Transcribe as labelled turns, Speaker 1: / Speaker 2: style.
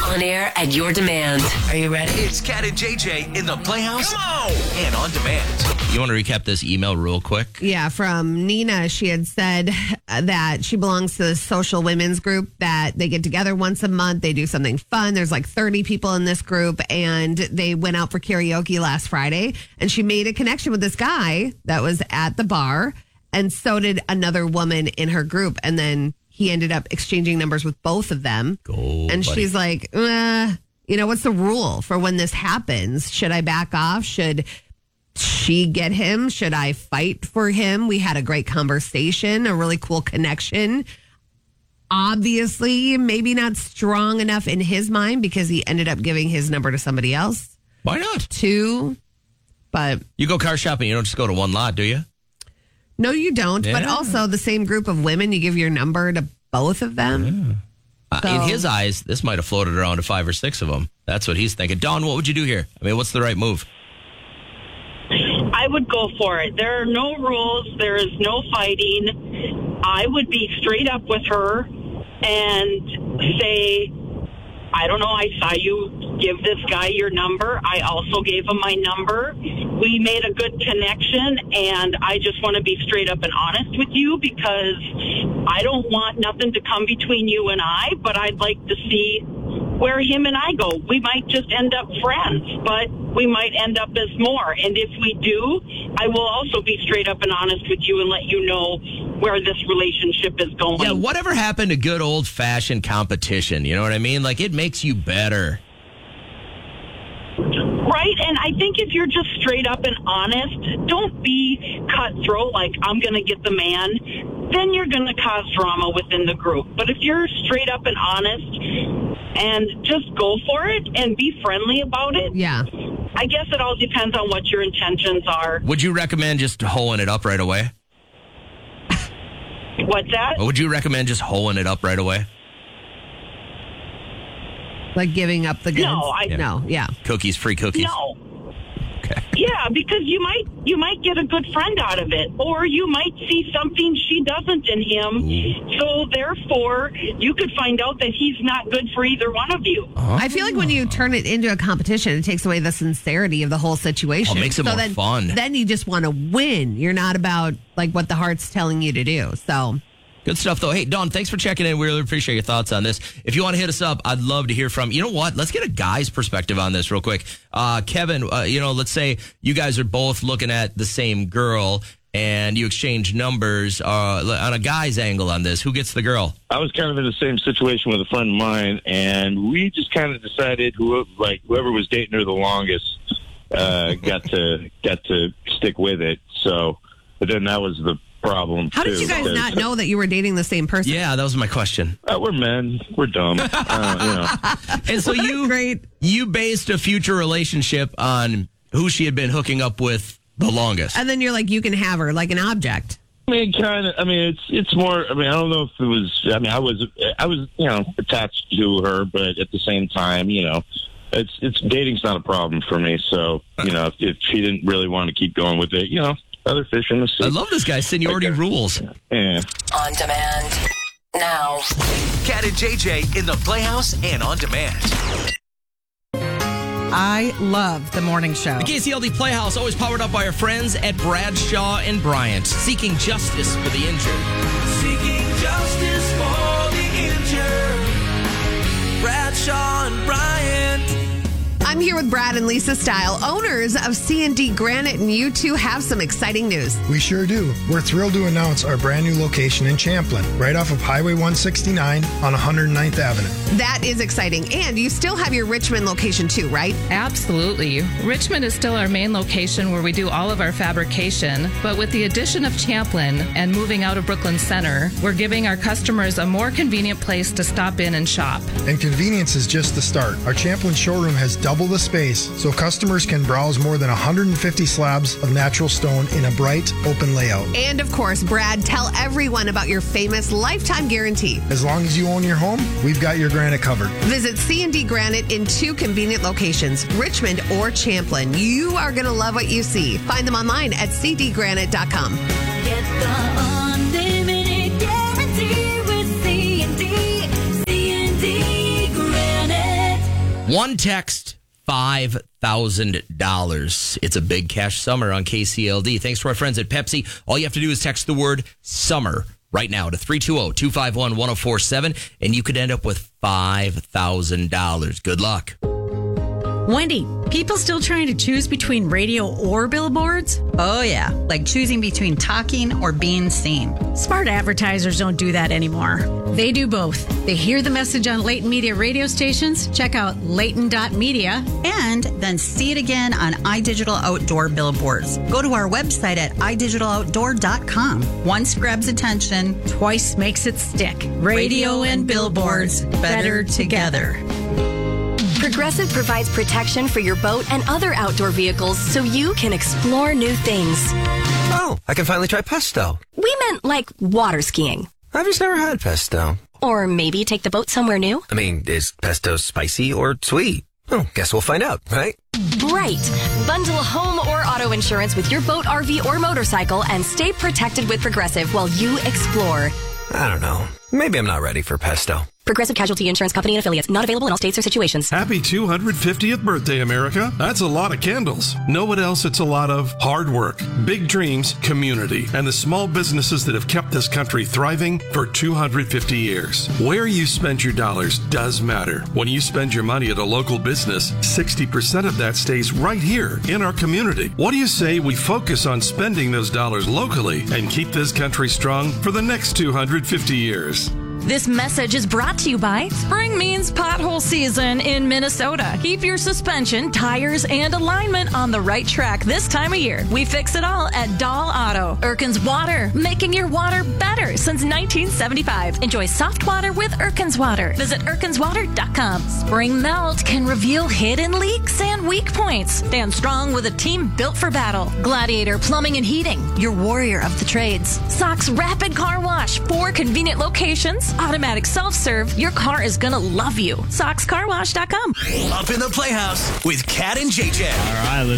Speaker 1: On air at your demand. Are you ready?
Speaker 2: It's Cat and JJ in the Playhouse. Come on! And on demand.
Speaker 3: You want to recap this email real quick?
Speaker 4: Yeah, from Nina. She had said that she belongs to the social women's group, that they get together once a month. They do something fun. There's like 30 people in this group, and they went out for karaoke last Friday. And she made a connection with this guy that was at the bar, and so did another woman in her group. And then he ended up exchanging numbers with both of them.
Speaker 3: And
Speaker 4: she's like, what's the rule for when this happens? Should I back off? Should she get him? Should I fight for him? We had a great conversation, a really cool connection. Obviously, maybe not strong enough in his mind because he ended up giving his number to somebody else.
Speaker 3: Why not?
Speaker 4: But
Speaker 3: you go car shopping, you don't just go to one lot, do you?
Speaker 4: No, you don't.
Speaker 3: Yeah.
Speaker 4: But also the same group of women, you give your number to both of them.
Speaker 3: Yeah. In his eyes, this might have floated around to 5 or 6 of them. That's what he's thinking. Dawn, what would you do here? I mean, what's the right move?
Speaker 5: I would go for it. There are no rules. There is no fighting. I would be straight up with her and say, I don't know, I saw you give this guy your number. I also gave him my number. We made a good connection, and I just want to be straight up and honest with you because I don't want nothing to come between you and I, but I'd like to see where him and I go. We might just end up friends, but we might end up as more. And if we do, I will also be straight up and honest with you and let you know where this relationship is going.
Speaker 3: Yeah, whatever happened to good old-fashioned competition? You know what I mean? Like, it makes you better.
Speaker 5: Right, and I think if you're just straight up and honest, don't be cutthroat like, I'm going to get the man, then you're going to cause drama within the group. But if you're straight up and honest and just go for it and be friendly about it,
Speaker 4: yeah.
Speaker 5: I guess it all depends on what your intentions are.
Speaker 3: Would you recommend just hoeing it up right away?
Speaker 5: What's that?
Speaker 3: Would you recommend just hoeing it up right away?
Speaker 4: Like giving up the goods?
Speaker 5: No,
Speaker 4: yeah.
Speaker 3: Cookies, free cookies?
Speaker 5: No.
Speaker 3: Okay.
Speaker 5: Yeah, because you might get a good friend out of it, or you might see something she doesn't in him.
Speaker 3: Ooh.
Speaker 5: So therefore, you could find out that he's not good for either one of you.
Speaker 4: I feel like when you turn it into a competition, it takes away the sincerity of the whole situation.
Speaker 3: It makes it more fun.
Speaker 4: Then you just want to win. You're not about like what the heart's telling you to do. So.
Speaker 3: Good stuff, though. Hey, Dawn, thanks for checking in. We really appreciate your thoughts on this. If you want to hit us up, I'd love to hear from you. Know what? Let's get a guy's perspective on this real quick. Kevin, let's say you guys are both looking at the same girl and you exchange numbers on a guy's angle on this. Who gets the girl?
Speaker 6: I was kind of in the same situation with a friend of mine, and we just kind of decided whoever was dating her the longest got to stick with it. So, but then that was the problem.
Speaker 4: How did you guys not know that you were dating the same person?
Speaker 3: Yeah, that was my question.
Speaker 6: We're men. We're dumb.
Speaker 3: And so you based a future relationship on who she had been hooking up with the longest.
Speaker 4: And then you're like, you can have her like an object.
Speaker 6: I mean, kind of. I mean, it's more. I mean, I don't know if it was. I mean, I was attached to her, but at the same time, it's dating's not a problem for me. So, if she didn't really want to keep going with it, other fish in the sea.
Speaker 3: I love this guy. Seniority rules.
Speaker 6: Yeah.
Speaker 1: On demand now.
Speaker 2: Cat and JJ in the Playhouse and on demand.
Speaker 7: I love the morning show.
Speaker 3: The KCLD Playhouse, always powered up by our friends at Bradshaw and Bryant, seeking justice for the injured.
Speaker 8: Seeking justice for the injured. Bradshaw and Bryant.
Speaker 4: I'm here with Brad and Lisa Style, owners of C&D Granite, and you two have some exciting news.
Speaker 9: We sure do. We're thrilled to announce our brand new location in Champlin, right off of Highway 169 on 109th Avenue.
Speaker 4: That is exciting. And you still have your Richmond location too, right?
Speaker 10: Absolutely. Richmond is still our main location where we do all of our fabrication, but with the addition of Champlin and moving out of Brooklyn Center, we're giving our customers a more convenient place to stop in and shop.
Speaker 9: And convenience is just the start. Our Champlin showroom has double the space, so customers can browse more than 150 slabs of natural stone in a bright, open layout.
Speaker 4: And of course, Brad, tell everyone about your famous lifetime guarantee.
Speaker 9: As long as you own your home, we've got your granite covered.
Speaker 4: Visit C&D Granite in 2 convenient locations, Richmond or Champlin. You are going to love what you see. Find them online at cdgranite.com.
Speaker 8: Get the unlimited guarantee with C&D Granite.
Speaker 3: One text, $5,000. It's a big cash summer on KCLD. Thanks to our friends at Pepsi. All you have to do is text the word summer right now to 320-251-1047, and you could end up with $5,000. Good luck.
Speaker 11: Wendy, people still trying to choose between radio or billboards?
Speaker 7: Oh, yeah. Like choosing between talking or being seen.
Speaker 11: Smart advertisers don't do that anymore. They do both. They hear the message on Leighton Media radio stations, check out Leighton.media,
Speaker 7: and then see it again on iDigital Outdoor billboards. Go to our website at idigitaloutdoor.com. Once grabs attention,
Speaker 11: twice makes it stick. Radio and billboards, better together.
Speaker 12: Progressive provides protection for your boat and other outdoor vehicles so you can explore new things.
Speaker 13: Oh, I can finally try pesto.
Speaker 12: We meant like water skiing.
Speaker 13: I've just never had pesto.
Speaker 12: Or maybe take the boat somewhere new.
Speaker 13: I mean, is pesto spicy or sweet? Oh, guess we'll find out, right?
Speaker 12: Right. Bundle home or auto insurance with your boat, RV, or motorcycle and stay protected with Progressive while you explore.
Speaker 13: I don't know. Maybe I'm not ready for pesto.
Speaker 12: Progressive Casualty Insurance Company and affiliates. Not available in all states or situations.
Speaker 14: Happy 250th birthday, America. That's a lot of candles. Know what else it's a lot of? Hard work, big dreams, community, and the small businesses that have kept this country thriving for 250 years. Where you spend your dollars does matter. When you spend your money at a local business, 60% of that stays right here in our community. What do you say we focus on spending those dollars locally and keep this country strong for the next 250 years?
Speaker 15: This message is brought to you by Spring means pothole season in Minnesota. Keep your suspension, tires, and alignment on the right track this time of year. We fix it all at Dahl Auto. Erkin's Water, making your water better since 1975. Enjoy soft water with Erkin's Water. Visit erkinswater.com. Spring Melt can reveal hidden leaks and weak points. Stand strong with a team built for battle. Gladiator Plumbing and Heating, your warrior of the trades. Sox Rapid Car Wash, 4 convenient locations. Automatic self-serve. Your car is going to love you. SoxCarWash.com.
Speaker 2: Up in the Playhouse with Kat and JJ.
Speaker 16: All right, let's